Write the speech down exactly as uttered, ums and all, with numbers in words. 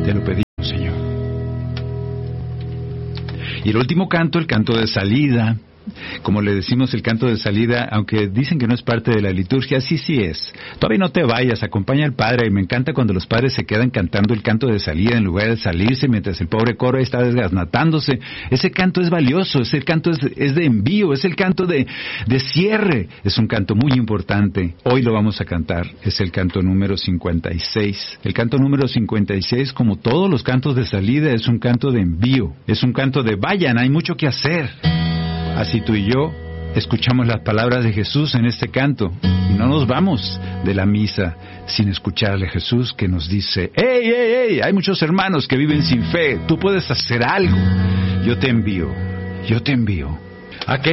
Te lo pedimos, Señor. Y el último canto, el canto de salida, como le decimos el canto de salida, aunque dicen que no es parte de la liturgia, sí, sí es. Todavía no te vayas, acompaña al padre, y me encanta cuando los padres se quedan cantando el canto de salida en lugar de salirse mientras el pobre coro está desgasnatándose. Ese canto es valioso, ese canto es, es de envío, es el canto de, de cierre, es un canto muy importante. Hoy lo vamos a cantar, es el canto número cincuenta y seis. El canto número cincuenta y seis, como todos los cantos de salida, es un canto de envío, es un canto de vayan, hay mucho que hacer. Así tú y yo escuchamos las palabras de Jesús en este canto y no nos vamos de la misa sin escucharle a Jesús que nos dice, ¡Ey, ey, ey! Hay muchos hermanos que viven sin fe, tú puedes hacer algo. Yo te envío, yo te envío. ¿A qué?